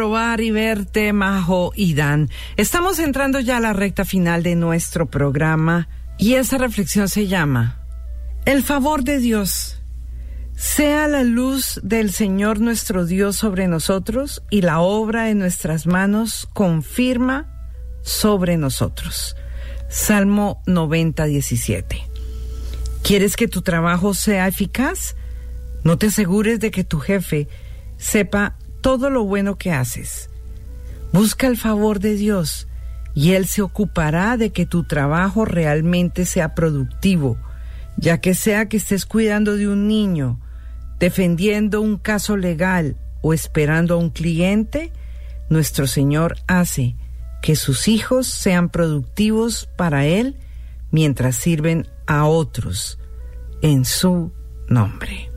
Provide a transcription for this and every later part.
probar y verte, Majo y Dan. Estamos entrando ya a la recta final de nuestro programa y esa reflexión se llama: el favor de Dios. Sea la luz del Señor nuestro Dios sobre nosotros y la obra de nuestras manos confirma sobre nosotros. Salmo 90:17. ¿Quieres que tu trabajo sea eficaz? No te asegures de que tu jefe sepa todo lo bueno que haces. Busca el favor de Dios y Él se ocupará de que tu trabajo realmente sea productivo, ya que sea que estés cuidando de un niño, defendiendo un caso legal o esperando a un cliente, nuestro Señor hace que sus hijos sean productivos para Él mientras sirven a otros en su nombre.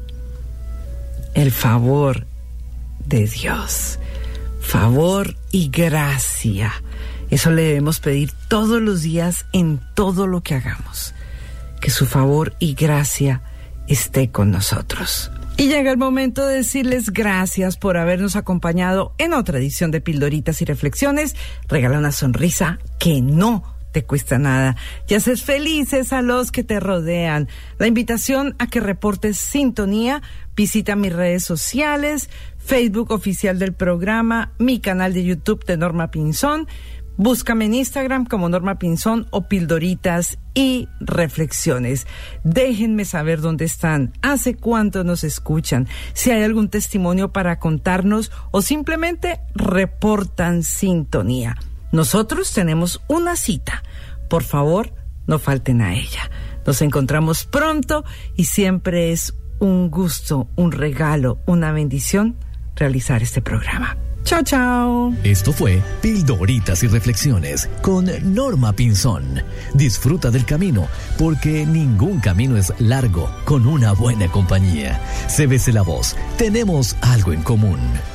El favor de Dios, favor y gracia, eso le debemos pedir todos los días en todo lo que hagamos, que su favor y gracia esté con nosotros. Y llega el momento de decirles gracias por habernos acompañado en otra edición de Pildoritas y Reflexiones. Regala una sonrisa que no te cuesta nada y haces felices a los que te rodean. La invitación a que reportes sintonía, visita mis redes sociales, Facebook oficial del programa, mi canal de YouTube de Norma Pinzón. Búscame en Instagram como Norma Pinzón o Pildoritas y Reflexiones. Déjenme saber dónde están, hace cuánto nos escuchan, si hay algún testimonio para contarnos o simplemente reportan sintonía. Nosotros tenemos una cita. Por favor, no falten a ella. Nos encontramos pronto y siempre es un gusto, un regalo, una bendición realizar este programa. Chao, chao. Esto fue Pildoritas y Reflexiones con Norma Pinzón. Disfruta del camino, porque ningún camino es largo con una buena compañía. Cébese la voz, tenemos algo en común.